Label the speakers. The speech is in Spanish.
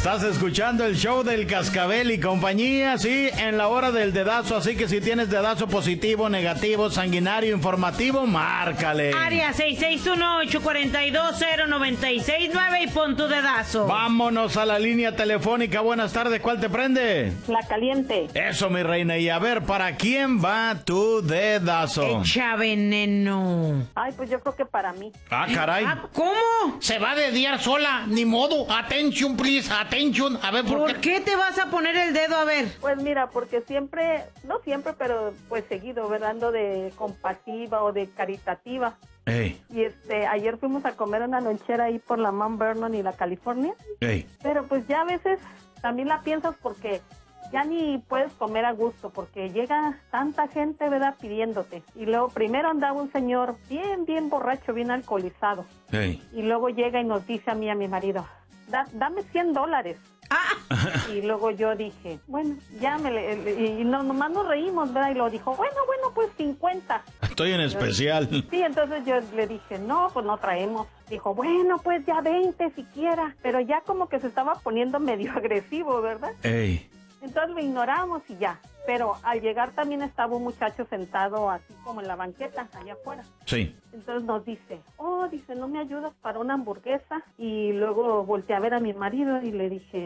Speaker 1: Estás escuchando el show del Cascabel y compañía, sí, en la hora del dedazo, así que si tienes dedazo positivo, negativo, sanguinario, informativo, márcale.
Speaker 2: Área 661-842-0969 y pon tu dedazo.
Speaker 1: Vámonos a la línea telefónica, buenas tardes, ¿cuál te prende?
Speaker 3: La caliente.
Speaker 1: Eso, mi reina, y a ver, ¿para quién va tu dedazo?
Speaker 2: Echa veneno.
Speaker 3: Ay, pues yo creo que para mí.
Speaker 1: Ah, caray.
Speaker 2: ¿Cómo?
Speaker 1: Se va a dediar sola, ni modo. Attention, please, attention. A ver,
Speaker 2: ¿Por qué te vas a poner el dedo? A ver.
Speaker 3: Pues mira, porque siempre, no siempre, pero pues seguido, ¿verdad? Ando de compasiva o de caritativa.
Speaker 1: Ey,
Speaker 3: Y ayer fuimos a comer una lonchera ahí por la Mount Vernon y la California.
Speaker 1: ey.
Speaker 3: Pero pues ya a veces también la piensas porque ya ni puedes comer a gusto porque llega tanta gente, ¿verdad? Pidiéndote. Y luego primero andaba un señor bien borracho, bien alcoholizado.
Speaker 1: Ey.
Speaker 3: Y luego llega y nos dice a mí, a mi marido, dame $100. Y luego yo dije, bueno, ya y nomás nos reímos, ¿verdad? Y lo dijo, bueno, pues 50.
Speaker 1: Estoy en especial.
Speaker 3: Sí, entonces yo le dije, no, pues no traemos. Dijo, bueno, pues ya 20 siquiera. Pero ya como que se estaba poniendo medio agresivo, ¿verdad?
Speaker 1: Ey.
Speaker 3: Entonces lo ignoramos y ya. Pero al llegar también estaba un muchacho sentado así como en la banqueta, allá afuera.
Speaker 1: Sí.
Speaker 3: Entonces nos dice, ¿no me ayudas para una hamburguesa? Y luego volteé a ver a mi marido y le dije,